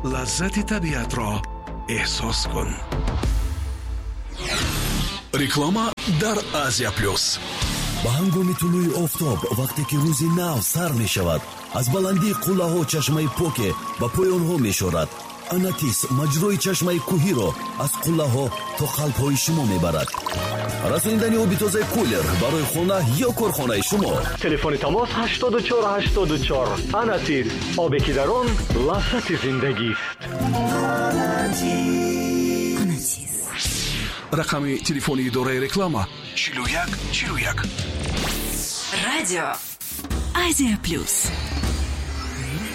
لذت طبیعت را احساس کن. реклама дар Азия Плюс. ба ҳангоми тулӯи офтоб вақте ки рӯзи нав сар мешавад, аз баландии қуллаҳо чашмаи поке ба поёнҳо мешорад. анатис маҷрои чашмаи кӯҳиро аз қуллаҳо то қалбҳои шумо мебарад. расониндани оби тозаи кулер барои хона ё корхонаи шумо. телефони тамос 8484. анатис, обе ки дар он лаззати зиндагист. рақами телефони идораи реклама 4141. радио Азия Плюс.